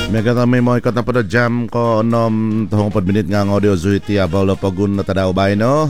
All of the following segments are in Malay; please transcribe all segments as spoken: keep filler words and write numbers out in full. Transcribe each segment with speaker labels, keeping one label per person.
Speaker 1: Mega kami mo ikat na pada jam ko nom tahong pod minit nga audio zuiti abaw lo pagun na tadaw bay no.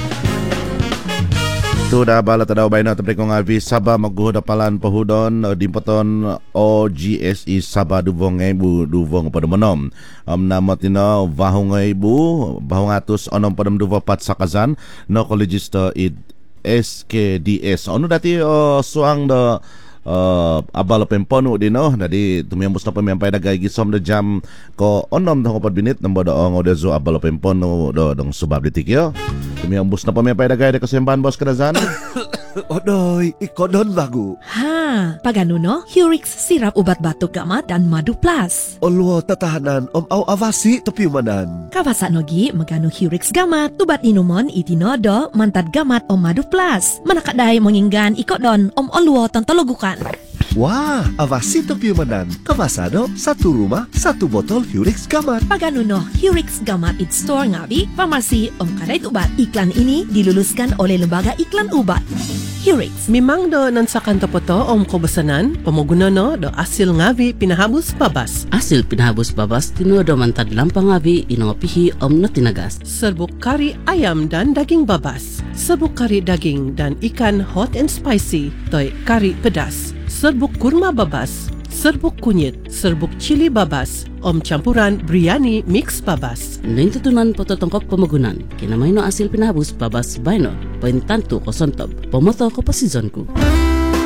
Speaker 1: Tuda bala tadaw bay no tapre ko nga vi Sabah magguhod palan pahudon dimpoton O G S I Sabah duvong ibu duvong pada menom. Am nama tino vahong ibu bahong atus onom padam duvo pat sakazan no kolegista id S K D S. Ano dati uh, suang da Uh, abalo pempono din no dadi tumiyambos na pamiyampay dagay gisom da jam ko onom da ko binit namba da ang odezo abalo pempono do dong subab ditikyo tumiyambos na pamiyampay dagay da kasemban bos kadazan.
Speaker 2: Odoy, ikodon lagu.
Speaker 3: Ha, pagano no? Hurix sirap ubat batuk gamat dan madu plus.
Speaker 2: Olwo tatahanan om au avasi tepiyumanan.
Speaker 3: Kawasa nogi magano Hurix gamat ubat inumon itinodo mantad gamat om madu plus. Manakaday manginggan ikodon om olwo tantologukan.
Speaker 2: Wah, avasi tepiyumanan. Kawasado, satu rumah, satu botol Hurix gamat.
Speaker 3: Pagano no? Hurix gamat it store ngabi, pharmacy om kadait ubat. Iklan ini diluluskan oleh Lembaga Iklan Ubat. Hurix.
Speaker 4: Mimang do nansakan topoto om kobasanan, pamuguna no do asil ngavi pinahabus babas.
Speaker 5: Asil pinahabus babas tino do mantad lampang ngavi inongapihi om no tinagas.
Speaker 4: Serbuk kari ayam dan daging babas. Serbuk kari daging dan ikan hot and spicy, toy kari pedas. Serbuk kurma babas. Serbuk kunyit, serbuk cili babas, om campuran biryani mix babas.
Speaker 5: Nain tutunan poto tongkop pemagunan. Kinamay no asil pinahabus babas baino. Poin tantu ko sontob. Pomoto ko pasizonku.